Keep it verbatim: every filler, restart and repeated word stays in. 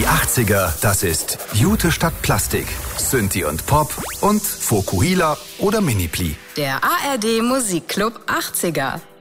achtziger, das ist Jute statt Plastik, Synthi und Pop und Fokuhila oder Minipli. Der A R D Musikclub achtziger.